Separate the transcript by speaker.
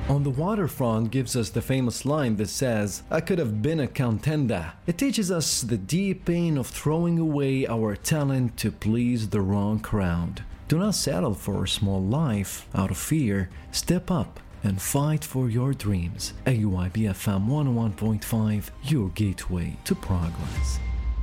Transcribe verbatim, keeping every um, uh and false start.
Speaker 1: On the Waterfront gives us the famous line that says, "I could have been a contender." It teaches us the deep pain of throwing away our talent to please the wrong crowd. Do not settle for a small life out of fear. Step up and fight for your dreams. A U I B F M one oh one point five, your gateway to progress.